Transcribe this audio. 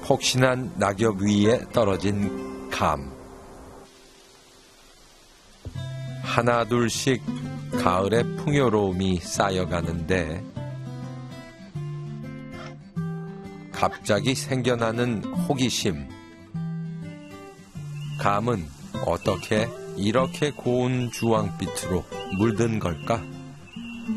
폭신한 낙엽 위에 떨어진 감. 하나둘씩 가을의 풍요로움이 쌓여가는데 갑자기 생겨나는 호기심. 감은 어떻게 이렇게 고운 주황빛으로 물든 걸까?